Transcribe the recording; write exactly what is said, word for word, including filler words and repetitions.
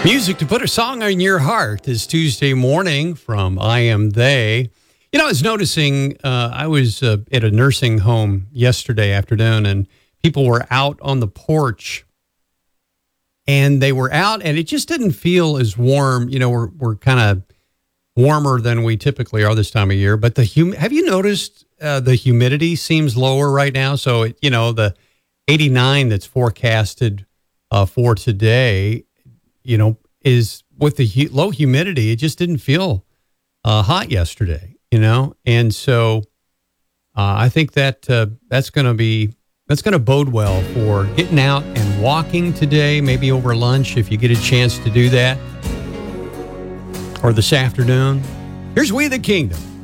Music to put a song on your heart this Tuesday morning from I Am They. You know, I was noticing, uh, I was uh, at a nursing home yesterday afternoon, and people were out on the porch, and they were out, and it just didn't feel as warm. You know, we're we're kind of warmer than we typically are this time of year, but the hum- have you noticed uh, the humidity seems lower right now? So, it, you know, the eighty-nine that's forecasted uh, for today, you know, is with the hu- low humidity, it just didn't feel uh, hot yesterday, you know? And so uh, I think that uh, that's going to be, that's going to bode well for getting out and walking today, maybe over lunch if you get a chance to do that, or this afternoon. Here's We the Kingdom.